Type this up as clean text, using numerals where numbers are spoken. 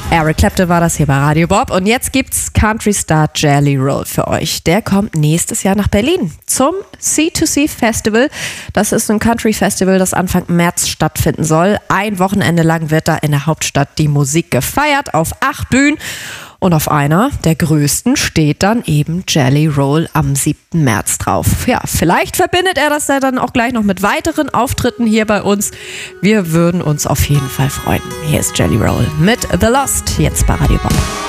Eric Clapton war das hier bei Radio Bob. Und jetzt gibt's Country Star Jelly Roll für euch. Der kommt nächstes Jahr nach Berlin zum C2C Festival. Das ist ein Country Festival, das Anfang März stattfinden soll. Ein Wochenende lang wird da in der Hauptstadt die Musik gefeiert auf 8 Bühnen. Und auf einer der größten steht dann eben Jelly Roll am 7. März drauf. Ja, vielleicht verbindet er das ja dann auch gleich noch mit weiteren Auftritten hier bei uns. Wir würden uns auf jeden Fall freuen. Hier ist Jelly Roll mit The Lost, jetzt bei Radio Bob.